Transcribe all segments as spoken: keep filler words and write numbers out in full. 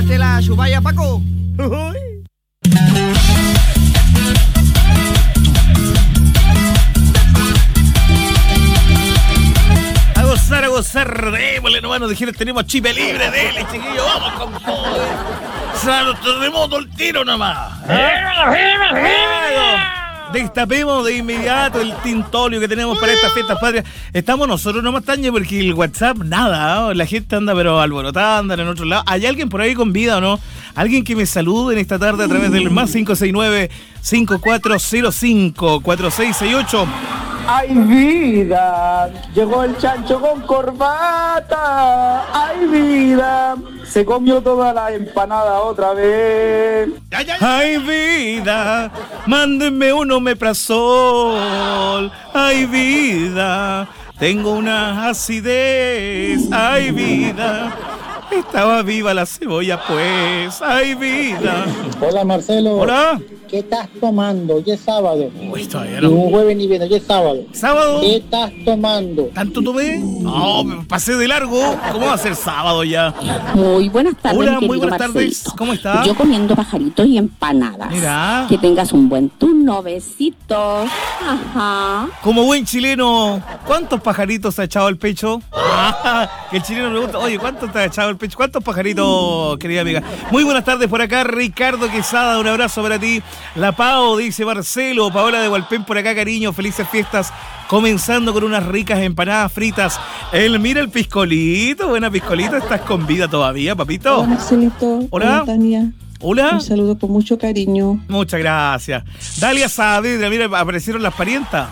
Échate la chupalla, Paco. A gozar, a gozar, démosle nomás, nos dijeron tenemos chipe libre, dele, chiquillo, vamos con todo. Salo terremoto el tiro nomás. Destapemos de inmediato el tintolio que tenemos para estas fiestas patrias. Estamos nosotros nomás, Tania, porque el WhatsApp, nada, ¿eh? La gente anda pero alborotada, andan en otro lado. ¿Hay alguien por ahí con vida o no? Alguien que me salude en esta tarde a través del más cinco seis nueve, cinco cuatro cero cinco, cuatro seis seis ocho. ¡Ay, vida! Llegó el chancho con corbata. ¡Ay, vida! Se comió toda la empanada otra vez. ¡Ay, vida! Mándenme un omeprazol. ¡Ay, vida! Tengo una acidez. ¡Ay, vida! Estaba viva la cebolla, pues. ¡Ay, vida! Hola, Marcelo. Hola. ¿Qué estás tomando? Ya es sábado. Uy, todavía Ni no. un jueves ni viernes, ya es sábado. ¿Sábado? ¿Qué estás tomando? ¿Tanto tomé? No, me pasé de largo. ¿Cómo va a ser sábado ya? Muy buenas tardes, Hola, querido muy buenas Marcelito. tardes. ¿Cómo está? Yo comiendo pajaritos y empanadas. Mira. Que tengas un buen turno, besitos. Ajá. Como buen chileno, ¿cuántos pajaritos ha echado al pecho? Ah, que el chileno pregunta, oye, ¿cuántos te ha echado al pecho? ¿Cuántos pajaritos, querida amiga? Muy buenas tardes por acá, Ricardo Quesada, un abrazo para ti. La Pao, dice Marcelo, Paola de Hualpén por acá, cariño, felices fiestas. Comenzando con unas ricas empanadas fritas. Él, mira el piscolito, buena piscolito, ¿estás con vida todavía, papito? Hola, Marcelito. Hola. Hola, Tania. Hola. Un saludo con mucho cariño. Muchas gracias. Dalia Saavedra, mira, aparecieron las parientas.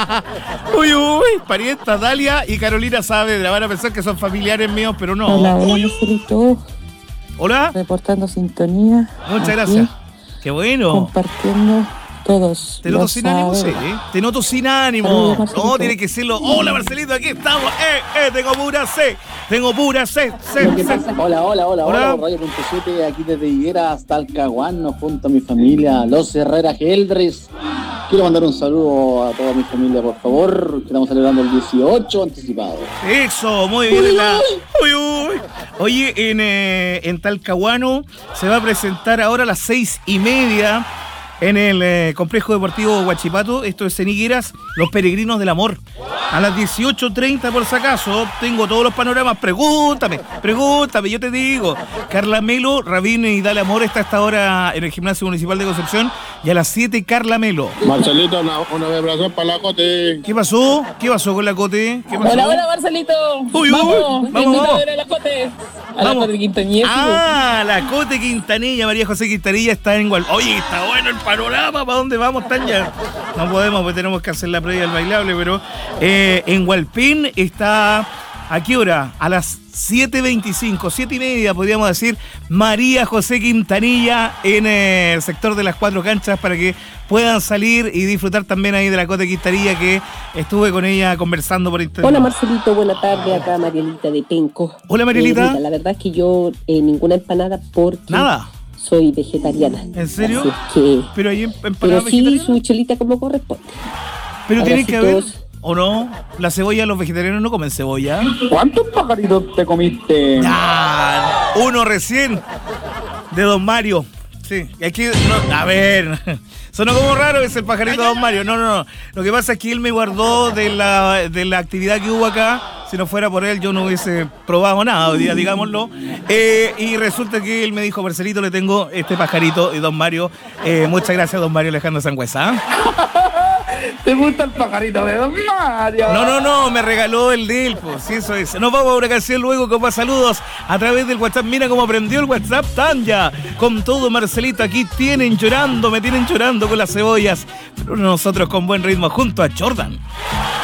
Uy, uy, parientas, Dalia y Carolina Saavedra. Van a pensar que son familiares míos, pero no. Hola, hola, Marcelito. Hola. Reportando sintonía. Muchas Aquí, gracias. Qué bueno. Compartiendo todos. Te noto los sin ánimo, sí. sábados. Te noto sin ánimo. Saludos, Marcelito. No, tiene que serlo. Hola, Marcelito, aquí estamos. Eh, eh, tengo pura sed. Tengo pura sed, sed, sed. Hola, hola, hola, Hola. hola, Radio punto siete, aquí desde Higuera hasta Talcahuano, junto a mi familia, los Herrera Geldres. Quiero mandar un saludo a toda mi familia, por favor, que estamos celebrando el dieciocho anticipado. Eso, muy bien. Uy, la... uy, uy. Oye, en, eh, en Talcahuano se va a presentar ahora a las seis y media en el eh, Complejo Deportivo Huachipato. Esto es en Higueras, Los Peregrinos del Amor. A las dieciocho treinta, por si acaso, tengo todos los panoramas. Pregúntame, pregúntame, yo te digo. Carla Melo, Rabín y Dale Amor está hasta ahora en el Gimnasio Municipal de Concepción. Y a las siete, Carla Melo. Marcelito, una, una vibración para la Cote. ¿Qué pasó? ¿Qué pasó con la Cote? ¿Qué pasó? Hola, hola, Marcelito. Uy, uy, vamos, vamos, invito vamos. a ver a la Cote. A la Vamos. Cote Quintanilla. Ah, la Cote Quintanilla, María José Quintanilla está en Gual. Oye, está bueno el panorama, ¿para dónde vamos, Tania? No podemos, pues tenemos que hacer la previa del bailable, pero eh, en Hualpén está, ¿a qué hora? A las siete veinticinco, siete y media, podríamos decir, María José Quintanilla en eh, el sector de las cuatro canchas para que puedan salir y disfrutar también ahí de la Cote Quintanilla, que estuve con ella conversando por internet. Hola, Marcelito, buena tarde. Acá Marielita de Penco. Hola, Marielita. Eh, mira, la verdad es que yo eh, ninguna empanada porque Nada. soy vegetariana. ¿En serio? Así que, Pero ahí empanada pero sí vegetariana. su chelita como corresponde. Pero tiene que haber, Abracitos. ¿o no? La cebolla, los vegetarianos no comen cebolla. ¿Cuántos pajaritos te comiste? Ah, uno recién de Don Mario. Sí, aquí, no, a ver, sonó como raro, es el pajarito de Don Mario. No, no, no. Lo que pasa es que él me guardó de la, de la actividad que hubo acá. Si no fuera por él, yo no hubiese probado nada hoy día, digámoslo. Eh, y resulta que él me dijo, Marcelito, le tengo este pajarito y Don Mario. Eh, muchas gracias, Don Mario Alejandro Sangüesa. ¿Te gusta el pajarito de Don Mario? No, no, no, me regaló el de él, pues, sí, eso es. Nos vamos a una canción luego con más saludos a través del WhatsApp. Mira cómo aprendió el WhatsApp, Tanya. Con todo, Marcelito, aquí tienen llorando, me tienen llorando con las cebollas. Pero nosotros con buen ritmo junto a Jordan.